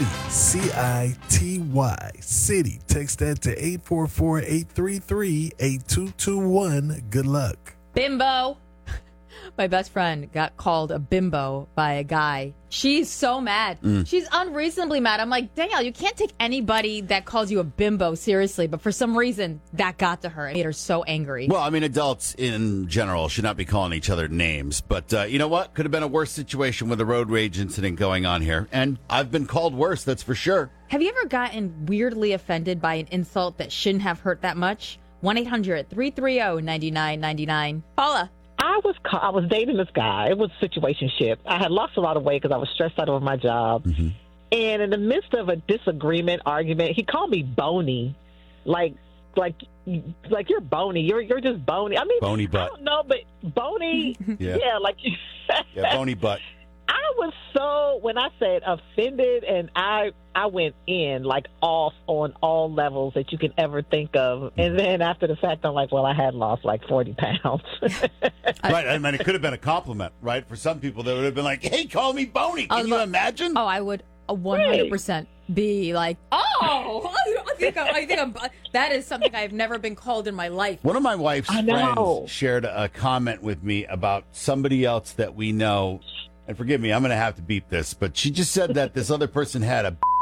CITY. City. Text that to 844-833-8221. Good luck. Bimbo. My best friend got called a bimbo by a guy. She's so mad. She's unreasonably mad. I'm like, Danielle, you can't take anybody that calls you a bimbo seriously. But for some reason, that got to her. It made her so angry. Well, I mean, adults in general should not be calling each other names. But you know what? Could have been a worse situation with a road rage incident going on here. And I've been called worse, that's for sure. Have you ever gotten weirdly offended by an insult that shouldn't have hurt that much? 1-800-330-9999. Paula. I was dating this guy. It was a situationship. I had lost a lot of weight because I was stressed out over my job. Mm-hmm. And in the midst of a disagreement, argument, he called me bony. Like you're bony. You're just bony. I mean, bony butt. I don't know, but bony. Yeah, bony butt. I was so, when I said offended, and I went in like off on all levels that you can ever think of. And then after the fact, I'm like, well, I had lost like 40 pounds. Right. I mean, it could have been a compliment, right? For some people, they would have been like, hey, call me bony. Can you imagine? Oh, I would 100% be like, oh, I think that is something I've never been called in my life. One of my wife's friends shared a comment with me about somebody else that we know. And forgive me, I'm going to have to beep this, but she just said that this other person had a